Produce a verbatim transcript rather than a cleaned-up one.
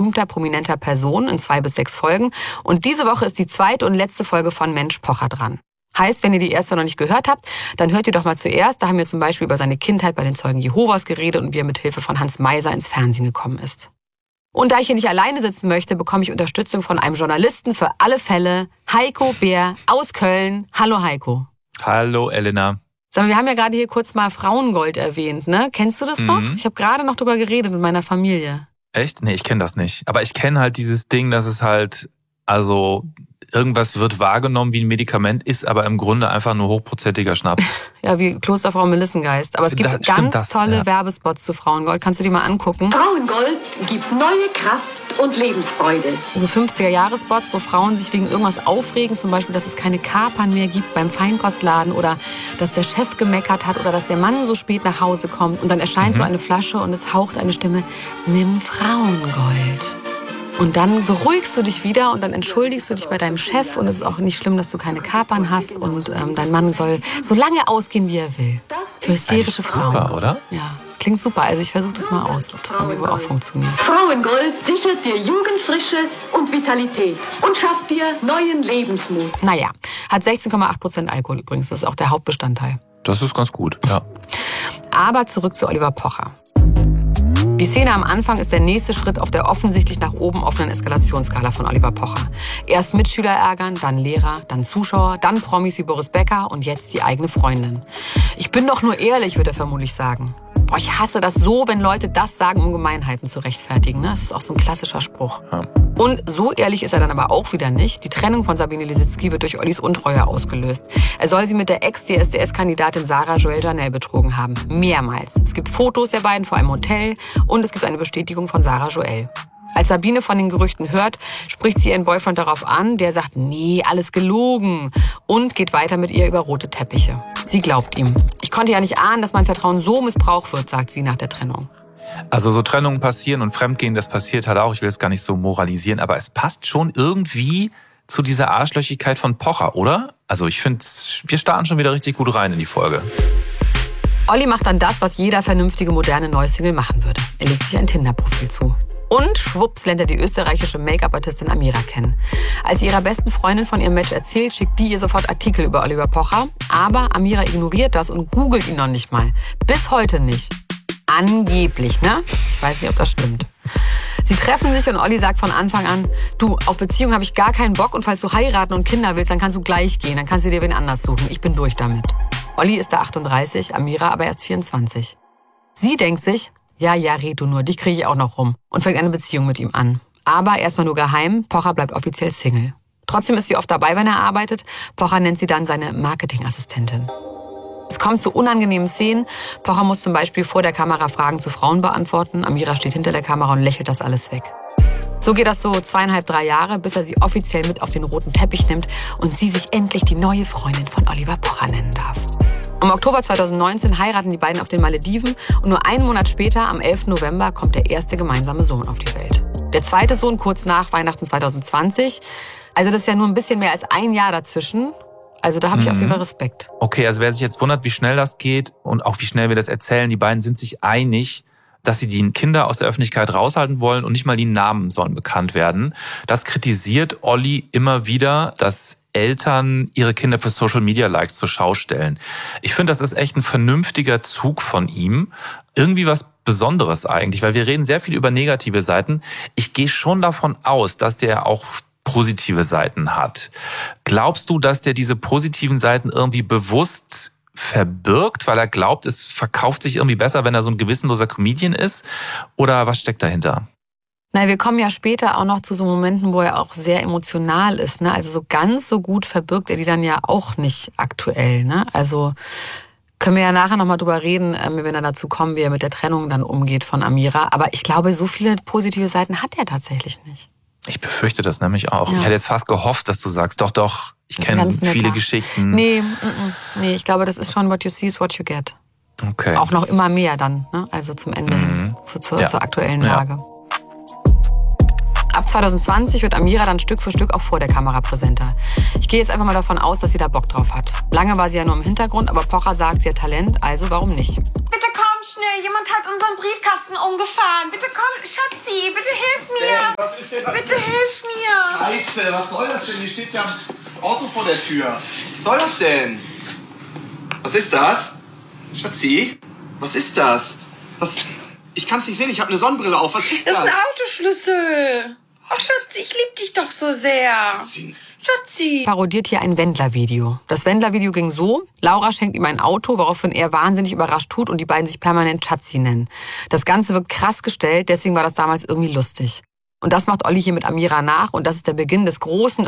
berühmter, prominenter Person in zwei bis sechs Folgen. Und diese Woche ist die zweite und letzte Folge von Mensch Pocher dran. Heißt, wenn ihr die erste noch nicht gehört habt, dann hört ihr doch mal zuerst. Da haben wir zum Beispiel über seine Kindheit bei den Zeugen Jehovas geredet und wie er mit Hilfe von Hans Meiser ins Fernsehen gekommen ist. Und da ich hier nicht alleine sitzen möchte, bekomme ich Unterstützung von einem Journalisten für alle Fälle, Heiko Bär aus Köln. Hallo Heiko. Hallo Elena. Sag mal, wir haben ja gerade hier kurz mal Frauengold erwähnt, ne? Kennst du das Mhm. noch? Ich habe gerade noch drüber geredet mit meiner Familie. Echt? Nee, ich kenne das nicht. Aber ich kenne halt dieses Ding, dass es halt, also irgendwas wird wahrgenommen wie ein Medikament, ist aber im Grunde einfach nur hochprozentiger Schnaps. Ja, wie Klosterfrau Melissengeist. Aber es gibt Da- stimmt ganz das, tolle ja. Werbespots zu Frauengold. Kannst du die mal angucken? Frauengold gibt neue Kraft und Lebensfreude. So fünfziger-Jahre-Spots, wo Frauen sich wegen irgendwas aufregen. Zum Beispiel, dass es keine Kapern mehr gibt beim Feinkostladen oder dass der Chef gemeckert hat oder dass der Mann so spät nach Hause kommt. Und dann erscheint Mhm. so eine Flasche und es haucht eine Stimme, nimm Frauengold. Und dann beruhigst du dich wieder und dann entschuldigst du dich bei deinem Chef und es ist auch nicht schlimm, dass du keine Kapern hast und ähm, dein Mann soll so lange ausgehen, wie er will. Für hysterische Eigentlich Frauen. super, oder? Ja, klingt super. Also ich versuche das mal aus, ob das bei mir wohl auch funktioniert. Frauengold sichert dir Jugendfrische und Vitalität und schafft dir neuen Lebensmut. Naja, hat sechzehn Komma acht Prozent Alkohol übrigens. Das ist auch der Hauptbestandteil. Das ist ganz gut, ja. Aber zurück zu Oliver Pocher. Die Szene am Anfang ist der nächste Schritt auf der offensichtlich nach oben offenen Eskalationsskala von Oliver Pocher. Erst Mitschüler ärgern, dann Lehrer, dann Zuschauer, dann Promis wie Boris Becker und jetzt die eigene Freundin. Ich bin doch nur ehrlich, würde er vermutlich sagen. Boah, ich hasse das so, wenn Leute das sagen, um Gemeinheiten zu rechtfertigen. Ne? Das ist auch so ein klassischer Spruch. Ja. Und so ehrlich ist er dann aber auch wieder nicht. Die Trennung von Sabine Lisicki wird durch Ollis Untreue ausgelöst. Er soll sie mit der Ex-D S D S-Kandidatin Sarah Joelle Janel betrogen haben. Mehrmals. Es gibt Fotos der beiden vor einem Hotel und es gibt eine Bestätigung von Sarah Joelle. Als Sabine von den Gerüchten hört, spricht sie ihren Boyfriend darauf an. Der sagt, nee, alles gelogen. Und geht weiter mit ihr über rote Teppiche. Sie glaubt ihm. Ich konnte ja nicht ahnen, dass mein Vertrauen so missbraucht wird, sagt sie nach der Trennung. Also so Trennungen passieren und Fremdgehen, das passiert halt auch. Ich will es gar nicht so moralisieren, aber es passt schon irgendwie zu dieser Arschlöchigkeit von Pocher, oder? Also ich finde, wir starten schon wieder richtig gut rein in die Folge. Olli macht dann das, was jeder vernünftige, moderne Neusingle machen würde. Er legt sich ein Tinder-Profil zu. Und schwupps lernt er die österreichische Make-up-Artistin Amira kennen. Als sie ihrer besten Freundin von ihrem Match erzählt, schickt die ihr sofort Artikel über Oliver Pocher. Aber Amira ignoriert das und googelt ihn noch nicht mal. Bis heute nicht. Angeblich, ne? Ich weiß nicht, ob das stimmt. Sie treffen sich und Olli sagt von Anfang an, du, auf Beziehung habe ich gar keinen Bock und falls du heiraten und Kinder willst, dann kannst du gleich gehen, dann kannst du dir wen anders suchen. Ich bin durch damit. Olli ist da achtunddreißig, Amira aber erst vierundzwanzig. Sie denkt sich, ja, ja, red du nur, dich kriege ich auch noch rum und fängt eine Beziehung mit ihm an. Aber erstmal nur geheim, Pocher bleibt offiziell Single. Trotzdem ist sie oft dabei, wenn er arbeitet. Pocher nennt sie dann seine Marketingassistentin. Es kommt zu unangenehmen Szenen. Pocher muss zum Beispiel vor der Kamera Fragen zu Frauen beantworten. Amira steht hinter der Kamera und lächelt das alles weg. So geht das so zweieinhalb, drei Jahre, bis er sie offiziell mit auf den roten Teppich nimmt und sie sich endlich die neue Freundin von Oliver Pocher nennen darf. Im Oktober zweitausendneunzehn heiraten die beiden auf den Malediven und nur einen Monat später, am elften November, kommt der erste gemeinsame Sohn auf die Welt. Der zweite Sohn kurz nach Weihnachten zweitausendzwanzig. Also das ist ja nur ein bisschen mehr als ein Jahr dazwischen. Also da habe ich Mhm. auf jeden Fall Respekt. Okay, also wer sich jetzt wundert, wie schnell das geht und auch wie schnell wir das erzählen, die beiden sind sich einig, dass sie die Kinder aus der Öffentlichkeit raushalten wollen und nicht mal die Namen sollen bekannt werden. Das kritisiert Olli immer wieder, dass Eltern ihre Kinder für Social-Media-Likes zur Schau stellen. Ich finde, das ist echt ein vernünftiger Zug von ihm. Irgendwie was Besonderes eigentlich, weil wir reden sehr viel über negative Seiten. Ich gehe schon davon aus, dass der auch positive Seiten hat. Glaubst du, dass der diese positiven Seiten irgendwie bewusst verbirgt, weil er glaubt, es verkauft sich irgendwie besser, wenn er so ein gewissenloser Comedian ist? Oder was steckt dahinter? Na, wir kommen ja später auch noch zu so Momenten, wo er auch sehr emotional ist. Ne? Also so ganz so gut verbirgt er die dann ja auch nicht aktuell. Ne? Also können wir ja nachher nochmal drüber reden, wenn er dazu kommen, wie er mit der Trennung dann umgeht von Amira. Aber ich glaube, so viele positive Seiten hat er tatsächlich nicht. Ich befürchte das nämlich auch. Ja. Ich hätte jetzt fast gehofft, dass du sagst, doch, doch, ich kenne Ganz netter. viele Geschichten. Nee, mm, mm, nee, ich glaube, das ist schon what you see is what you get. Okay. Auch noch immer mehr dann, ne? Also zum Ende Mhm. hin, zu, zu, Ja. zur aktuellen Ja. Lage. Ab zweitausendzwanzig wird Amira dann Stück für Stück auch vor der Kamera präsenter. Ich gehe jetzt einfach mal davon aus, dass sie da Bock drauf hat. Lange war sie ja nur im Hintergrund, aber Pocher sagt, sie hat Talent, also warum nicht? Bitte komm schnell, jemand hat unseren Briefkasten umgefahren. Bitte komm, Schatzi, bitte hilf mir. Was ist denn das? Bitte hilf mir! Scheiße, was soll das denn? Hier steht ja das Auto vor der Tür. Was soll das denn? Was ist das? Schatzi? Was ist das? Was? Ich kann es nicht sehen, ich habe eine Sonnenbrille auf. Was ist das? Das ist ein Autoschlüssel. Ach, Schatzi, ich liebe dich doch so sehr. Schatzi. Schatzi. Parodiert hier ein Wendler-Video. Das Wendler-Video ging so: Laura schenkt ihm ein Auto, woraufhin er wahnsinnig überrascht tut und die beiden sich permanent Schatzi nennen. Das Ganze wirkt krass gestellt, deswegen war das damals irgendwie lustig. Und das macht Olli hier mit Amira nach und das ist der Beginn des großen